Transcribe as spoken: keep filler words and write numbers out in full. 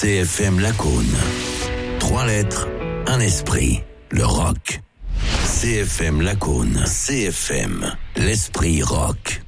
C F M Lacaune. Trois lettres, un esprit, le rock. C F M Lacaune. C F M, l'esprit rock.